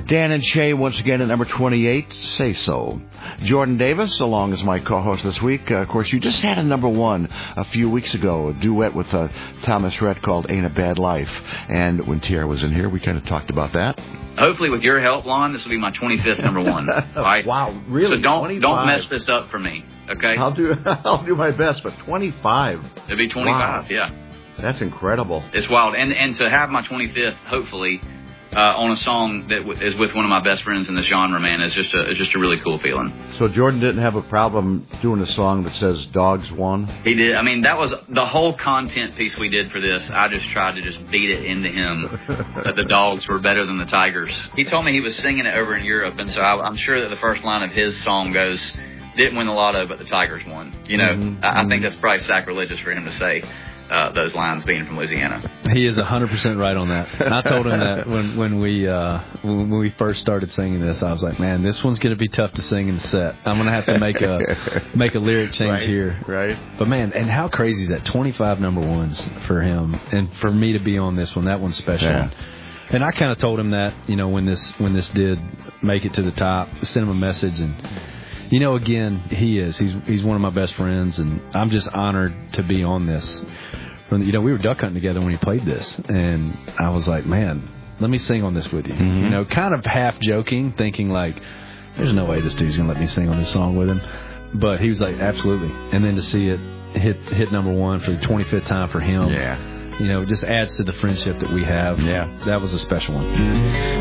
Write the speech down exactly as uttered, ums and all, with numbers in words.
Dan and Shay once again at number twenty-eight, Say So. Jordan Davis, along as my co-host this week. Uh, of course, you just had a number one a few weeks ago, a duet with uh, Thomas Rhett called Ain't a Bad Life. And when Tiara was in here, we kind of talked about that. Hopefully, with your help, Lon, this will be my twenty-fifth number one. Right? Wow, really? So don't twenty-five. don't mess this up for me, okay? I'll do I'll do my best, but twenty-five. It'll be twenty-five, Wow. yeah. That's incredible. It's wild, and and to have my twenty-fifth, hopefully, uh, on a song that w- is with one of my best friends in this genre, man, is just a is just a really cool feeling. So Jordan didn't have a problem doing a song that says "Dogs Won"? He did. I mean, that was the whole content piece we did for this. I just tried to just beat it into him that the dogs were better than the tigers. He told me he was singing it over in Europe, and so I, I'm sure that the first line of his song goes, "Didn't win the lotto, but the Tigers won." You know, Mm-hmm. I, I think that's probably sacrilegious for him to say uh, those lines, being from Louisiana. He is one hundred percent right on that. And I told him that when, when we uh, when we first started singing this, I was like, man, this one's going to be tough to sing in the set. I'm going to have to make a make a lyric change Right, here. right. But, man, and how crazy is that? twenty-five number ones for him. And for me to be on this one, that one's special. Yeah. And I kind of told him that, you know, when this when this did make it to the top, sent him a message. And, you know, again, he is. He's he's one of my best friends, and I'm just honored to be on this. You know, we were duck hunting together when he played this, and I was like, man, let me sing on this with you. Mm-hmm. You know, kind of half joking, thinking like, there's no way this dude's going to let me sing on this song with him. But he was like, absolutely. And then to see it hit hit number one for the twenty-fifth time for him, Yeah. you know, it just adds to the friendship that we have. Yeah. That was a special one.